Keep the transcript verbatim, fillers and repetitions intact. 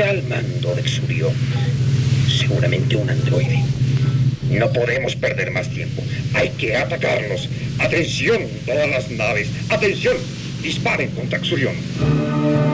irá al mando de Xurion. Seguramente un androide. No podemos perder más tiempo. Hay que atacarlos. ¡Atención, todas las naves! ¡Atención! Disparen contra Xurion.